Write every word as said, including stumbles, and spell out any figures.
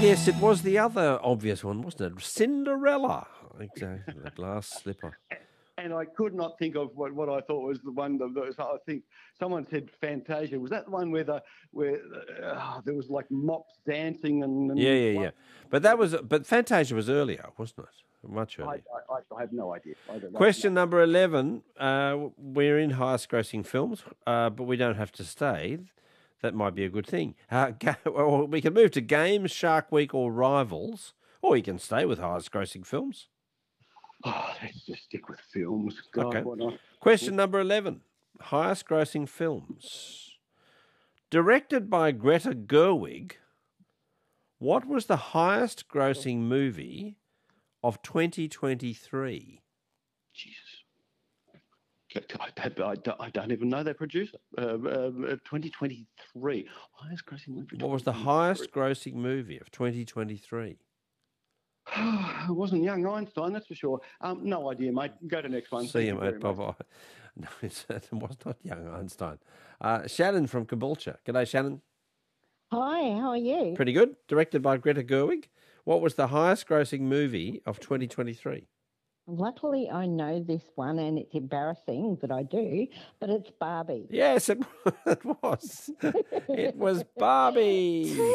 yes, it was the other obvious one, wasn't it? Cinderella. Exactly, the glass slipper. And I could not think of what, what I thought was the one that was, I think someone said Fantasia. Was that the one where the where uh, there was like mops dancing and, and Yeah, yeah, yeah. But that was, but Fantasia was earlier, wasn't it? Much earlier. I, I, I have no idea. I don't know. Question number eleven. Uh, we're in highest grossing films, uh, but we don't have to stay. That might be a good thing. Uh, ga- or we can move to games, Shark Week, or Rivals, or you can stay with highest grossing films. Oh, let's just stick with films. God, Okay. what not? Question number eleven. Highest grossing films. Directed by Greta Gerwig, what was the highest grossing movie of twenty twenty-three? Jesus. I, I, don't, I don't even know their producer. Uh, uh, twenty twenty-three. Highest grossing movie. What was the highest grossing movie of twenty twenty-three? It wasn't Young Einstein, that's for sure. Um, no idea, mate. Go to the next one. See you, mate. Bye-bye. No, it was not Young Einstein. Uh, Shannon from Caboolture. G'day, Shannon. Hi, how are you? Pretty good. Directed by Greta Gerwig. What was the highest grossing movie of twenty twenty-three? Luckily, I know this one, and it's embarrassing that I do, but it's Barbie. Yes, it, it was. It was Barbie.